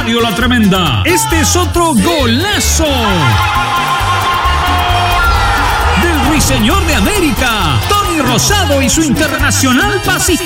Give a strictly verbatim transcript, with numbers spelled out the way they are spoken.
Radio La Tremenda. Este es otro golazo del Ruiseñor de América, Tony Rosado y su Internacional Pacífico.